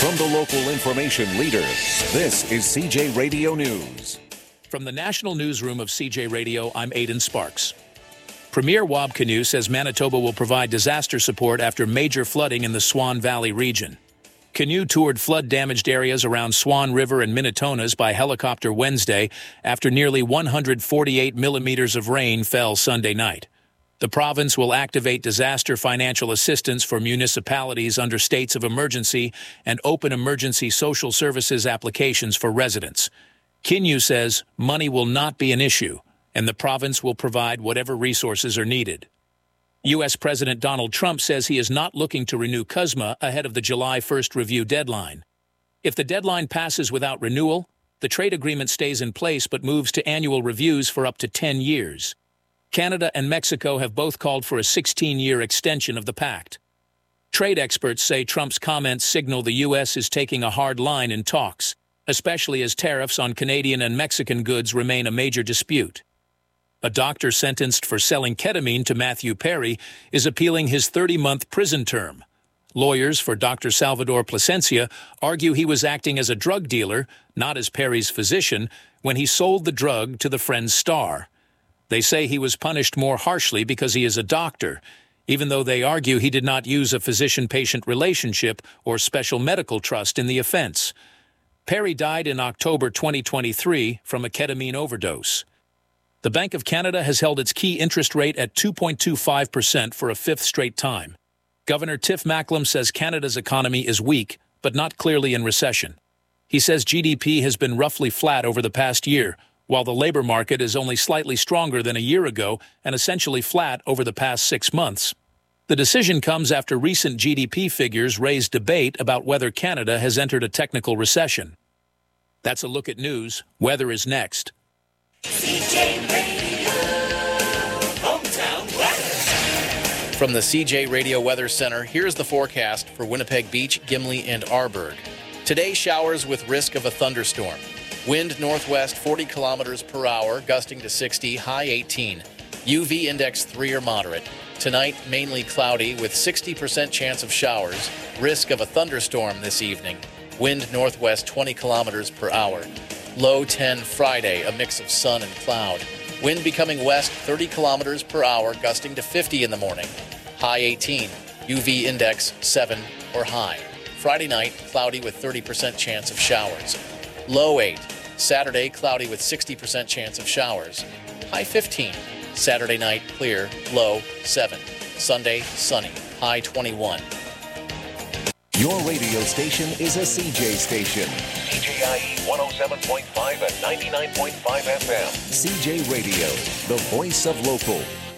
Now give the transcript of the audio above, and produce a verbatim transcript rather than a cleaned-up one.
From the local information leader, this is C J Radio News. From the National Newsroom of C J Radio, I'm Aidan Sparks. Premier Wab Kinew says Manitoba will provide disaster support after major flooding in the Swan Valley region. Kinew toured flood-damaged areas around Swan River and Minitonas by helicopter Wednesday after nearly one hundred forty-eight millimeters of rain fell Sunday night. The province will activate disaster financial assistance for municipalities under states of emergency and open emergency social services applications for residents. Kinew says money will not be an issue, and the province will provide whatever resources are needed. U S President Donald Trump says he is not looking to renew C U S M A ahead of the July first review deadline. If the deadline passes without renewal, the trade agreement stays in place but moves to annual reviews for up to ten years. Canada and Mexico have both called for a sixteen-year extension of the pact. Trade experts say Trump's comments signal the U S is taking a hard line in talks, especially as tariffs on Canadian and Mexican goods remain a major dispute. A doctor sentenced for selling ketamine to Matthew Perry is appealing his thirty-month prison term. Lawyers for Doctor Salvador Plasencia argue he was acting as a drug dealer, not as Perry's physician, when he sold the drug to the friend's star. They say he was punished more harshly because he is a doctor, even though they argue he did not use a physician-patient relationship or special medical trust in the offense. Perry died in October twenty twenty-three from a ketamine overdose. The Bank of Canada has held its key interest rate at two point two five percent for a fifth straight time. Governor Tiff Macklem says Canada's economy is weak, but not clearly in recession. He says G D P has been roughly flat over the past year, while the labor market is only slightly stronger than a year ago and essentially flat over the past six months. The decision comes after recent G D P figures raised debate about whether Canada has entered a technical recession. That's a look at news. Weather is next. C J Radio, hometown weather. From the C J Radio Weather Center, here's the forecast for Winnipeg Beach, Gimli, and Arborg. Today, showers with risk of a thunderstorm. Wind northwest forty kilometers per hour, gusting to sixty, high eighteen. U V index three or moderate. Tonight, mainly cloudy with sixty percent chance of showers. Risk of a thunderstorm this evening. Wind northwest twenty kilometers per hour. Low ten Friday, a mix of sun and cloud. Wind becoming west thirty kilometers per hour, gusting to fifty in the morning. High eighteen. U V index seven or high. Friday night, cloudy with thirty percent chance of showers. Low eight. Saturday, cloudy with sixty percent chance of showers. High fifteen. Saturday night, clear. Low seven. Sunday, sunny. High twenty-one. Your radio station is a C J station. C J I E one oh seven point five and ninety-nine point five F M. C J Radio, the voice of local.